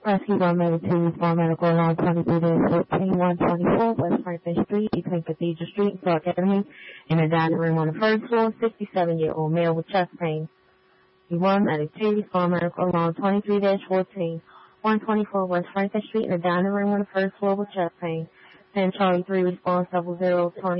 Rescue 192, Small Medical Alarm 23-14-124, West Franklin Street, between Cathedral Street and Clark Avenue, in a dining room on the first floor, 67-year-old male with chest pain. One Medic 2, Small Medical Alarm 23-14, 124 West Franklin Street, in a dining room on the first floor with chest pain. 10 Charlie 3 response 00 Tony